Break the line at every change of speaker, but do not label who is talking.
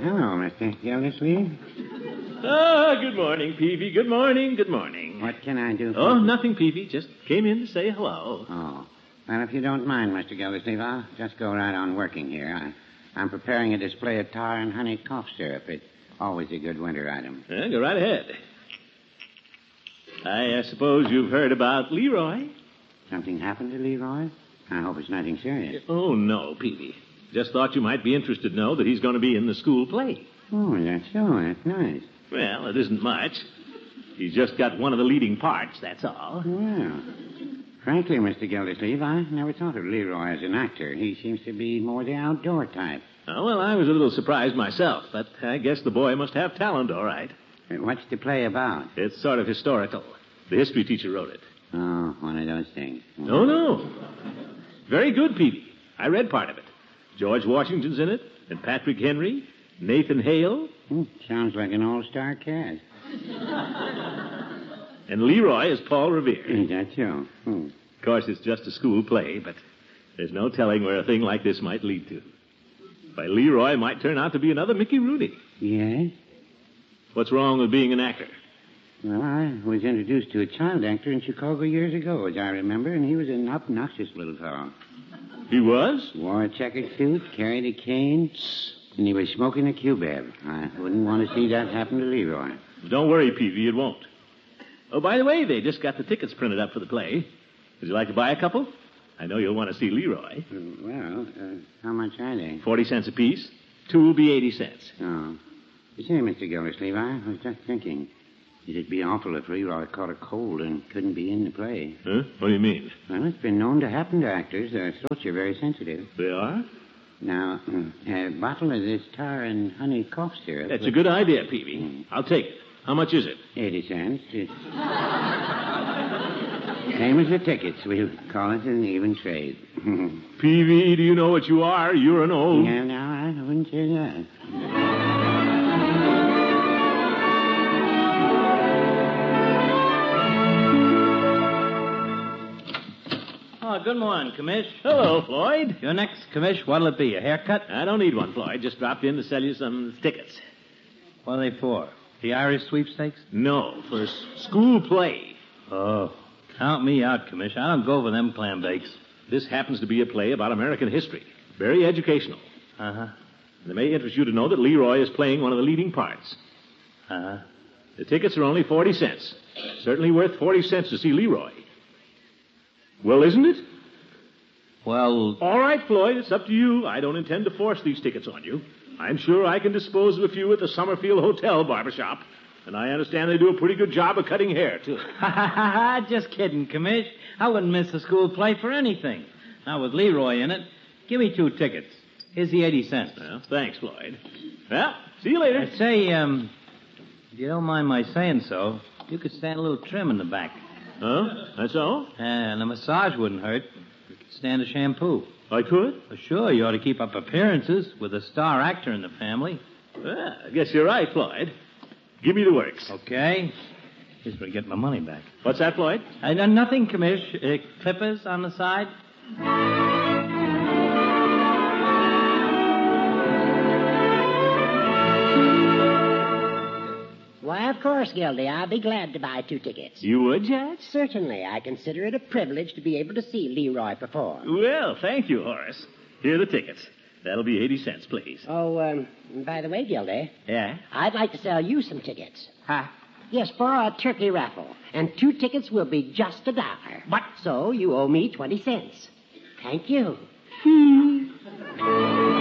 hello, Mr. Gildersleeve.
Good morning, Peavy. Good morning, good morning.
What can I do for
Oh,
you?
nothing, Peavy. Just came in to say hello.
Oh. Well, if you don't mind, Mr. Gildersleeve, I'll just go right on working here. I'm preparing a display of tar and honey cough syrup. It's always a good winter item.
Yeah, go right ahead. I suppose you've heard about Leroy?
Something happened to Leroy? I hope it's nothing serious.
Oh, no, Peavy. Just thought you might be interested to know that he's going to be in the school play.
Oh, that's so. That's nice.
Well, it isn't much. He's just got one of the leading parts, that's all.
Well, frankly, Mr. Gildersleeve, I never thought of Leroy as an actor. He seems to be more the outdoor type.
Oh, well, I was a little surprised myself, but I guess the boy must have talent, all right.
What's the play about?
It's sort of historical. The history teacher wrote it.
Oh, one of those things.
No. Very good, Peavy. I read part of it. George Washington's in it, and Patrick Henry, Nathan Hale.
Sounds like an all-star cast.
And Leroy is Paul Revere.
Is that so?
Of course, it's just a school play, but there's no telling where a thing like this might lead to. Why, Leroy might turn out to be another Mickey Rooney.
Yes?
What's wrong with being an actor?
Well, I was introduced to a child actor in Chicago years ago, as I remember, and he was an obnoxious little fellow.
He was?
Wore a checkered suit, carried a cane, and he was smoking a cubeb. I wouldn't want to see that happen to Leroy.
Don't worry, Peavy, it won't. Oh, by the way, they just got the tickets printed up for the play. Would you like to buy a couple? I know you'll want to see Leroy.
Well, how much are they?
40 cents apiece. 2 will be 80 cents.
Oh. You see, Mr. Gildersleeve, I was just thinking. It'd be awful if Leroy caught a cold and couldn't be in the play.
Huh? What do you mean?
Well, it's been known to happen to actors. Their throats are very sensitive.
They are?
Now, a bottle of this tar and honey cough syrup.
That's a good idea, Peavy. I'll take it. How much is it?
80 cents. It's same as the tickets. We'll call it an even trade.
Peavy, do you know what you are? You're an old...
Yeah, no, I wouldn't say that.
Oh, good morning, Commish.
Hello, Floyd.
Your next, Commish, what'll it be, a haircut?
I don't need one, Floyd. Just dropped in to sell you some tickets.
What are they for? The Irish sweepstakes?
No, for school play.
Oh, count me out, Commish. I don't go for them clam bakes.
This happens to be a play about American history. Very educational.
Uh-huh.
And it may interest you to know that Leroy is playing one of the leading parts.
Uh-huh.
The tickets are only 40 cents. Certainly worth 40 cents to see Leroy. Well, isn't it?
Well...
All right, Floyd, it's up to you. I don't intend to force these tickets on you. I'm sure I can dispose of a few at the Summerfield Hotel barbershop. And I understand they do a pretty good job of cutting hair, too.
Just kidding, Commish. I wouldn't miss a school play for anything. Now, with Leroy in it, give me 2 tickets. Here's the 80 cents.
Well, thanks, Floyd. Well, see you later.
I say, if you don't mind my saying so, you could stand a little trim in the back.
Huh? That's all?
And a massage wouldn't hurt. You could stand a shampoo.
I could?
Well, sure, you ought to keep up appearances with a star actor in the family.
Well, I guess you're right, Floyd. Give me the works.
Okay. Here's where I get my money back.
What's that, Floyd?
I done nothing, Commish. Clippers on the side?
Why, of course, Gildy. I'll be glad to buy 2 tickets.
You would, Judge?
Certainly. I consider it a privilege to be able to see Leroy perform.
Well, thank you, Horace. Here are the tickets. That'll be 80 cents, please.
Oh, by the way, Gildy,
Yeah?
I'd like to sell you some tickets.
Ha.
Yes, for a turkey raffle. And 2 tickets will be just $1.
What?
So you owe me 20 cents. Thank you.